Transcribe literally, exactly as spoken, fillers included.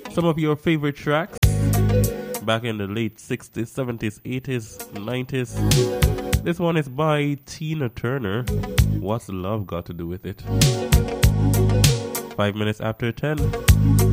Some of your favorite tracks back in the late sixties, seventies, eighties, nineties. This one is by Tina Turner. What's love got to do with it? Five minutes after ten.